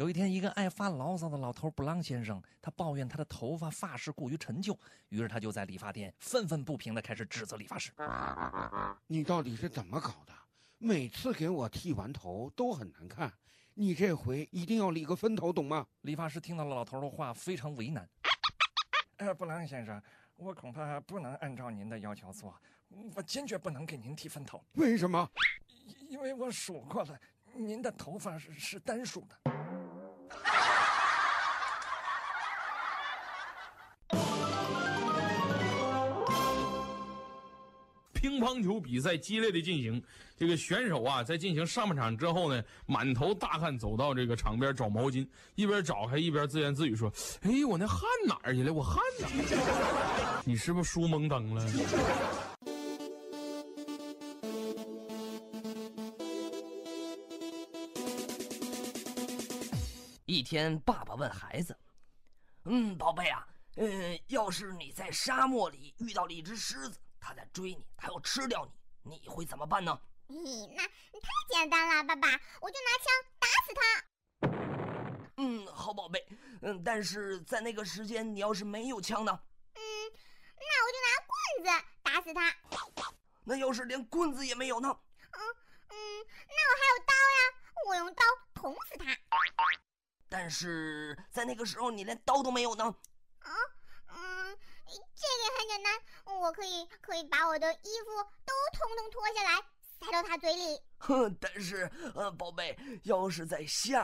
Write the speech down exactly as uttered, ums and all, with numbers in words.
有一天，一个爱发牢骚的老头布朗先生，他抱怨他的头发发饰过于陈旧，于是他就在理发店愤愤不平地开始指责理发师：“ 你到底是怎么搞的？每次给我剃完头都很难看，你这回一定要理个分头，懂吗？” 理发师听到了老头的话，非常为难。呃，布朗先生，我恐怕不能按照您的要求做，我坚决不能给您剃分头。 为什么？ 因为我数过了，您的头发是是单数的。 乒乓球比赛激烈的进行，这个选手啊，在进行上半场之后呢，满头大汗走到这个场边找毛巾，一边找还一边自言自语说：“哎，我那汗哪儿去了？我汗哪儿？你是不是输蒙灯了？” 一天，爸爸问孩子：“嗯，宝贝啊，嗯，要是你在沙漠里遇到了一只狮子，它在追你，它要吃掉你，你会怎么办呢？” 咦，那太简单了，爸爸，我就拿枪打死它。 嗯，好宝贝，嗯，但是在那个时间，你要是没有枪呢？ 嗯，那我就拿棍子打死它。 那要是连棍子也没有呢？ 嗯嗯，那我还有刀呀，我用刀捅死它。 但是在那个时候，你连刀都没有呢？ 啊，嗯，这个很简单，我可以可以把我的衣服都统统脱下来，塞到他嘴里。 哼，但是呃，宝贝，要是在下